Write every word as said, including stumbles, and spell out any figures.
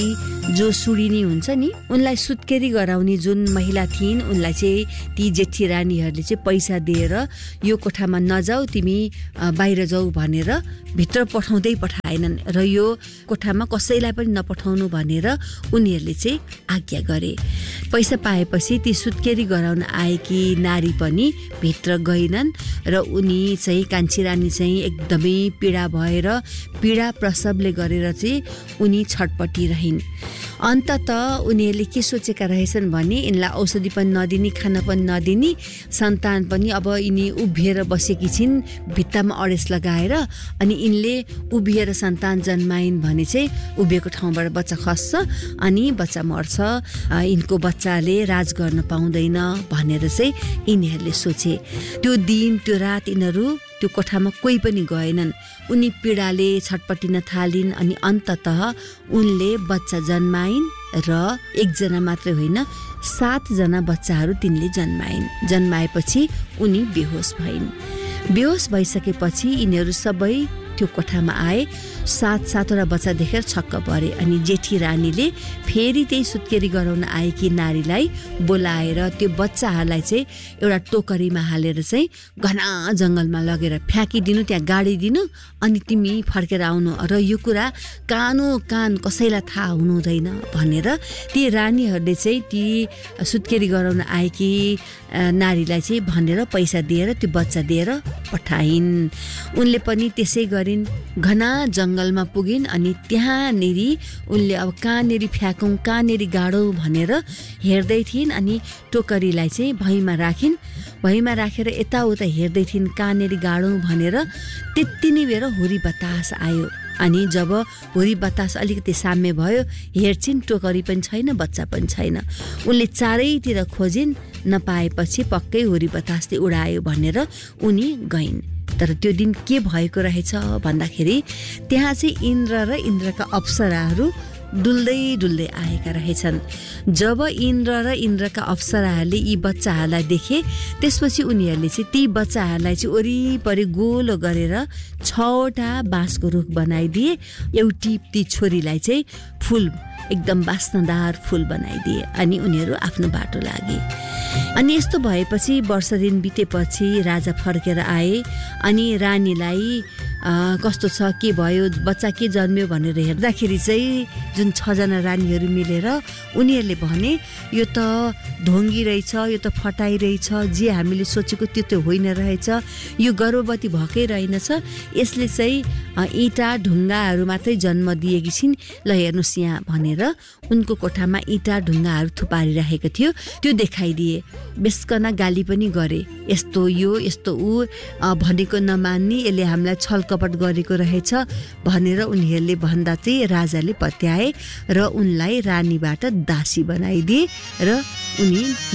जो सुडिनी हुन्छ नि उनलाई सुत्केरी गराउने जुन महिला थिइन् उनलाई चाहिँ ती जेठी रानीहरूले चाहिँ पैसा दिएर यो कोठामा नजाऊ तिमी बाहिर जाऊ भनेर भित्र पठाउँदै पठाएनन् र यो कोठामा कसैलाई पनि नपठाउनु भनेर उनीहरूले चाहिँ आज्ञा गरे। पैसा पाएपछि ती सुत्केरी गराउन आएकी नारी पनि भित्र गएनन् र उनी चाहिँ कान्छी रानी चाहिँ एकदमै पीडा भएर पीडा प्रसवले गरेर चाहिँ उनी छटपटिरहिन्। अन्ततः उनीहरूले के सोचेका रहेछन् भने यिनलाई औषधि पनि नदिने खाना पनि नदिने सन्तान पनि अब यिनी उभिएर बसेकी छिन् भित्तामा अडेस लगाएर अनि यिनले उभिएर सन्तान जन्माइन् भने चाहिँ उभिएको ठाउँबाट बच्चा खस्छ अनि बच्चा मर्छ यिनको बच्चाले राज गर्न पाउँदैन भनेर चाहिँ यिनीहरूले सोचे। त्यो दिन त्यो रात यिनीहरू त्यो कोठामा कोही पनि गएनन्। उनी पीडाले छटपटिन थालिन् अनि अन्ततः उनले बच्चा जन्माइन् र एकजना मात्रै होइन सातजना बच्चाहरू तिनले जन्माइन्। जन्माएपछि उनी बेहोस भइन्। बेहोस भइसकेपछि यिनीहरू सबै त्यो कोठामा आए। सात सातवटा बच्चा देखेर छक्क परे अनि जेठी रानीले फेरि त्यही सुत्केरी गराउन आएकी नारीलाई बोलाएर त्यो बच्चाहरूलाई चाहिँ एउटा टोकरीमा हालेर चाहिँ घना जङ्गलमा लगेर फ्याँकिदिनु त्यहाँ गाडिदिनु अनि तिमी फर्केर आउनु र यो कुरा कानो कान कसैलाई थाहा हुनु हुँदैन भनेर ती रानीहरूले चाहिँ ती सुत्केरी गराउन आएकी नारीलाई चाहिँ भनेर पैसा दिएर त्यो बच्चा दिएर पठाइन्। उनले पनि त्यसै गरिन्। घना जङ्गलमा पुगिन् अनि त्यहाँनेरि उनले अब कहाँनेरि फ्याँकौँ कहाँनेरि गाडौँ भनेर हेर्दै थिइन् अनि टोकरीलाई चाहिँ भैँमा राखिन्। भैँमा राखेर यताउता हेर्दै थिइन् कहाँनेरि गाडौँ भनेर। त्यति नै बेर हुरी बतास आयो अनि जब हुरी बतास अलिकति साम्य भयो हेर्छिन् टोकरी पनि छैन बच्चा पनि छैन। उनले चारैतिर खोजिन् नपाएपछि पक्कै हुरी बतासले उडायो भनेर उनी गइन्। तर त्यो दिन के भएको रहेछ भन्दाखेरि त्यहाँ चाहिँ इन्द्र र इन्द्रका अप्सराहरू डुल्दै डुल्दै आएका रहेछन्। जब इन्द्र र इन्द्रका अप्सराहरूले यी बच्चाहरूलाई देखे त्यसपछि उनीहरूले चाहिँ ती बच्चाहरूलाई चाहिँ वरिपरि गोलो गरेर छवटा बाँसको रुख बनाइदिए। एउटी ती छोरीलाई चाहिँ फुल एकदम बास्नदार फुल बनाइदिए अनि उनीहरू आफ्नो बाटो लागे। अनि यस्तो भएपछि वर्ष दिन बितेपछि राजा फर्केर आए अनि रानीलाई कस्तो छ के भयो बच्चा के जन्मियो भनेर हेर्दाखेरि चाहिँ जुन छजना रानीहरू मिलेर उनीहरूले भने यो त ढोङ्गी रहेछ यो त फटाई रहेछ जे हामीले सोचेको त्यो त्यो होइन रहेछ यो गर्भवती भएकै रहेनछ यसले चाहिँ इँटा ढुङ्गाहरू मात्रै जन्म दिएकी छिन् ल हेर्नुहोस् यहाँ भनेर उनको कोठामा इँटा ढुङ्गाहरू थुपारिरहेको थियो त्यो देखाइदिए। बेस्कन गाली पनि गरे यस्तो यो यस्तो ऊ भनेको नमान्ने यसले हामीलाई छलकपट गरेको रहेछ भनेर उनीहरूले भन्दा चाहिँ राजाले पत्याए र उनलाई रानीबाट दासी बनाइदिए र उनी